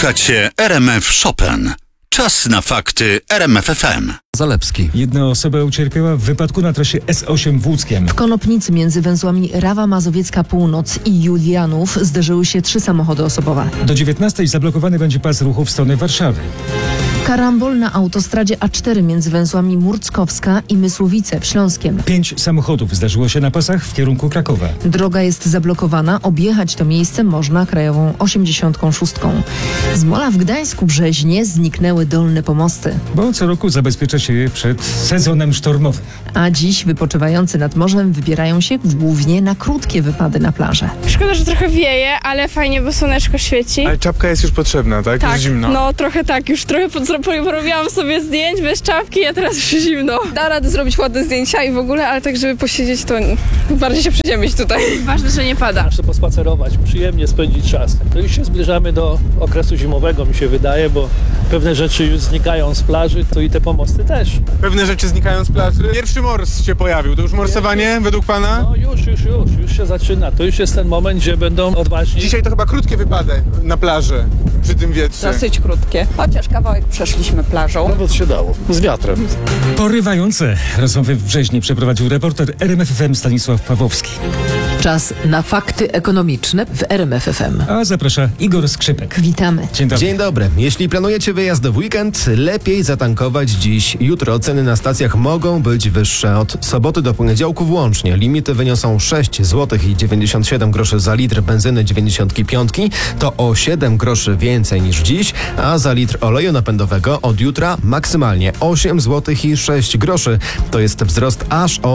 Słuchacie RMF Chopin. Czas na fakty RMF FM. Zalewski. Jedna osoba ucierpiała w wypadku na trasie S8 w Łódzkiem. W Konopnicy między węzłami Rawa Mazowiecka Północ i Julianów zderzyły się 3 samochody osobowe. Do 19 zablokowany będzie pas ruchu w stronę Warszawy. Karambol na autostradzie A4 między węzłami Murckowska i Mysłowice w Śląskiem. 5 samochodów zdarzyło się na pasach w kierunku Krakowa. Droga jest zablokowana, objechać to miejsce można krajową 86. Z mola w Gdańsku Brzeźnie zniknęły dolne pomosty. Bo co roku zabezpiecza się je przed sezonem sztormowym. A dziś wypoczywający nad morzem wybierają się głównie na krótkie wypady na plażę. Szkoda, że trochę wieje, ale fajnie, bo słoneczko świeci. Ale czapka jest już potrzebna, tak? Tak, Już zimno. no trochę tak, już trochę porobiłam sobie zdjęć bez czapki, a teraz już zimno. Da radę zrobić ładne zdjęcia i w ogóle, ale tak, żeby posiedzieć, to bardziej się przyziemić tutaj. Ważne, że nie pada. Chcę pospacerować, przyjemnie spędzić czas. To już się zbliżamy do okresu zimowego, mi się wydaje, bo pewne rzeczy już znikają z plaży, to i te pomosty też. Pewne rzeczy znikają z plaży. Pierwszy mors się pojawił. To już morsowanie według pana? No już się zaczyna. To już jest ten moment, gdzie będą odważni. Dzisiaj to chyba krótkie wypady na plaży przy tym wietrze. Dosyć krótkie, chociaż kawałek przeszliśmy plażą. Nawet się dało, z wiatrem. Porywające rozmowy w Brzeźnie przeprowadził reporter RMF FM Stanisław Pawłowski. Czas na fakty ekonomiczne w RMF FM. A zaprasza Igor Skrzypek. Witamy. Dzień dobry. Dzień dobry. Jeśli planujecie wyjazd w weekend, lepiej zatankować dziś. Jutro ceny na stacjach mogą być wyższe. Od soboty do poniedziałku włącznie. Limity wyniosą 6 zł i 97 groszy za litr benzyny 95. To o 7 groszy więcej niż dziś, a za litr oleju napędowego od jutra maksymalnie 8 zł i 6 groszy. To jest wzrost aż o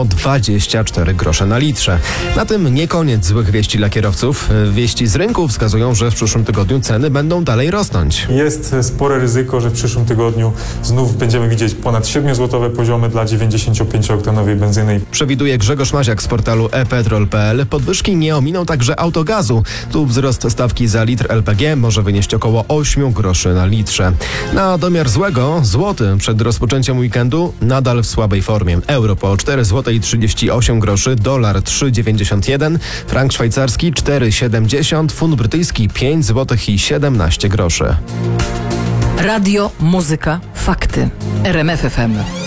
24 grosze na litrze. Na tym nie koniec złych wieści dla kierowców. Wieści z rynku wskazują, że w przyszłym tygodniu ceny będą dalej rosnąć. Jest spore ryzyko, że w przyszłym tygodniu znów będziemy widzieć ponad 7-złotowe poziomy dla 95-oktanowej benzyny. Przewiduje Grzegorz Maziak z portalu ePetrol.pl. Podwyżki nie ominą także autogazu. Tu wzrost stawki za litr LPG może wynieść około 8 groszy na litrze. Na domiar złego złoty przed rozpoczęciem weekendu nadal w słabej formie. Euro po 4 zł i 38 groszy, dolar 3,91, frank szwajcarski 4,70, funt brytyjski 5 zł i 17 groszy. Radio, muzyka, fakty. RMF FM.